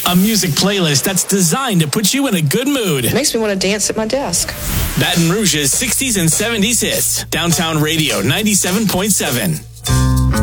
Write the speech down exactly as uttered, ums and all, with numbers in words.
A music playlist that's designed to put you in a good mood. It makes me want to dance at my desk. Baton Rouge's sixties and seventies hits. Downtown Radio ninety-seven point seven.